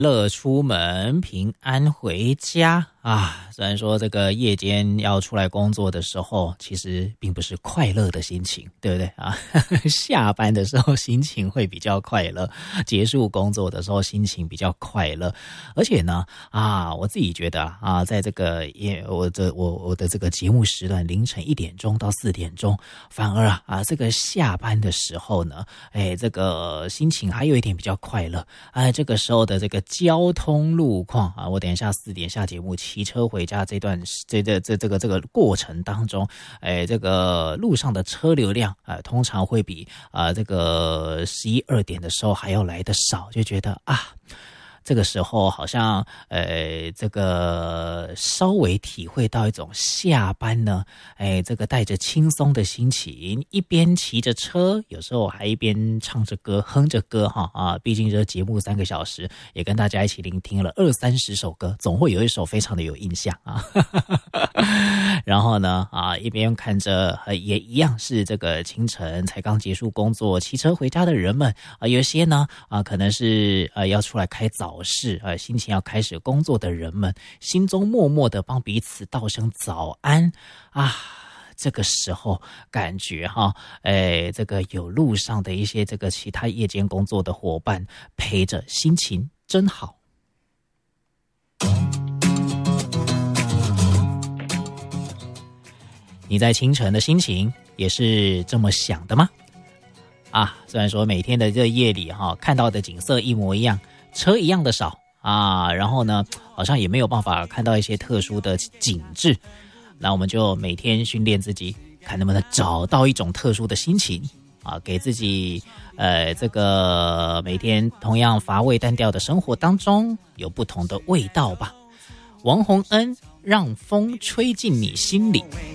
乐出门，平安回家啊！虽然说这个夜间要出来工作的时候，其实并不是快乐的心情，对不对啊？下班的时候心情会比较快乐，结束工作的时候心情比较快乐。而且呢，我自己觉得啊，在这个我的这个节目时段，凌晨1点钟到4点钟，反而这个下班的时候呢，这个心情还有一点比较快乐。这个时候的这个交通路况我等一下4点下节目，骑车回家这段这个过程当中，这个路上的车流量通常会比这个11、2点的时候还要来得少，就觉得这个时候好像这个稍微体会到一种下班呢，这个带着轻松的心情，一边骑着车，有时候还一边唱着歌哼着歌毕竟这节目3个小时，也跟大家一起聆听了20-30首歌，总会有一首非常的有印象然后呢一边看着也一样是这个清晨才刚结束工作骑车回家的人们有些呢可能是要出来开早市心情要开始工作的人们，心中默默的帮彼此道声早安这个时候感觉这个有路上的一些这个其他夜间工作的伙伴陪着，心情真好。你在清晨的心情也是这么想的吗？虽然说每天的这夜里看到的景色一模一样，车一样的少然后呢好像也没有办法看到一些特殊的景致，那我们就每天训练自己，看能不能找到一种特殊的心情给自己这个每天同样乏味单调的生活当中有不同的味道吧。王洪恩，让风吹进你心里。